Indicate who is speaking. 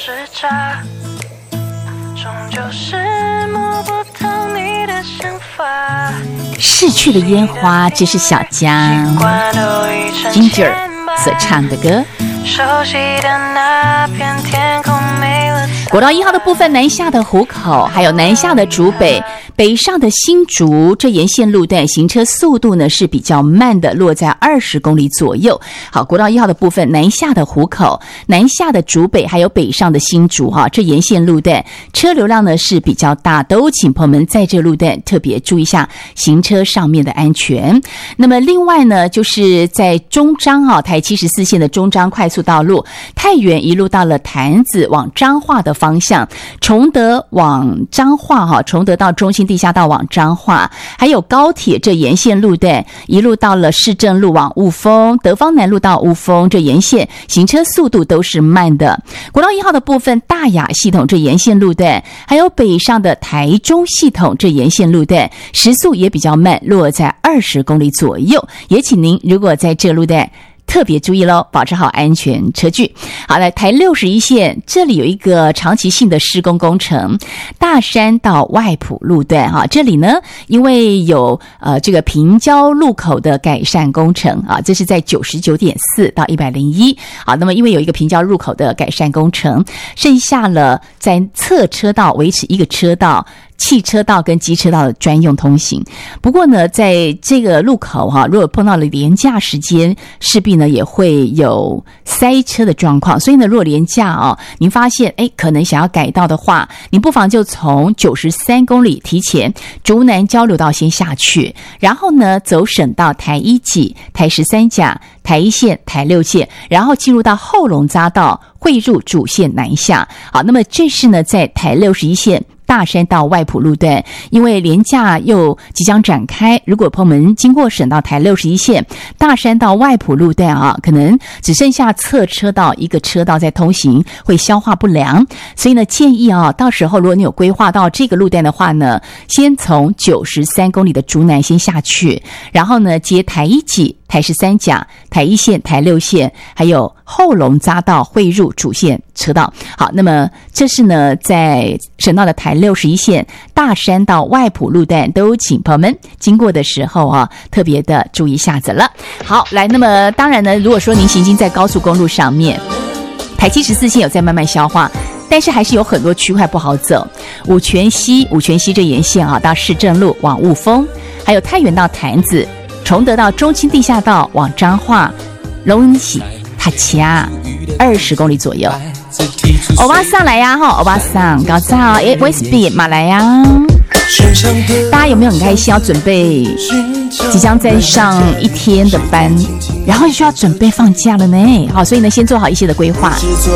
Speaker 1: 时差，终究是摸不透你的想法。
Speaker 2: 逝去的烟花，这是小江 Ginger 所唱的歌。
Speaker 1: 熟悉的那片天空没了。
Speaker 2: 国道1号的部分，南下的湖口，还有南下的竹北，北上的新竹，这沿线路段行车速度呢是比较慢的，落在20公里左右。好，国道1号的部分，南下的湖口，南下的竹北，还有北上的新竹这沿线路段车流量呢是比较大，都请朋友们在这个路段特别注意一下行车上面的安全。那么另外呢，就是在中彰台74线的中彰快速道路，太原一路到了潭子往彰化的方向，崇德往彰化崇德到中心地下道往彰化，还有高铁这沿线路段一路到了市政路往雾峰，德芳南路到雾峰，这沿线行车速度都是慢的。国道1号的部分，大雅系统这沿线路段，还有北上的台中系统这沿线路段时速也比较慢，落在20公里左右，也请您如果在这路段特别注意咯，保持好安全车距。好，来台61线，这里有一个长期性的施工工程，大山到外埔路段这里呢因为有这个平交路口的改善工程这是在 99.4 到101。好，那么因为有一个平交路口的改善工程，剩下了在侧车道维持一个车道，汽车道跟机车道的专用通行。不过呢，在这个路口如果碰到了连假时间，势必呢也会有塞车的状况。所以呢，如果连假您发现可能想要改道的话，您不妨就从93公里提前竹南交流道先下去，然后呢走省道台1己、台13甲、台1线、台6线，然后进入到后龙匝道汇入主线南下。好，那么这是呢在台61线大山到外埔路段，因为连假又即将展开，如果朋友们经过省道台61线大山到外埔路段可能只剩下侧车道一个车道在通行，会消化不良。所以呢，建议到时候如果你有规划到这个路段的话呢，先从93公里的竹南先下去，然后呢接台1己、台13甲、台1线、台6线，还有后龙匝道汇入主线车道。好，那么这是呢在省道的台61线大山到外埔路段，都请朋友们经过的时候特别的注意一下子了。好，来，那么当然呢，如果说您行经在高速公路上面，台74线有在慢慢消化，但是还是有很多区块不好走。五权西这沿线到市政路往雾峰，还有太原到潭子，崇德到中清地下道往彰化，龙喜他家20公里左右。欧巴桑来呀欧巴桑搞早，Westby 马来呀。大家有没有很开心，要准备即将再上一天的班，然后就要准备放假了呢？好，所以呢先做好一些的规划。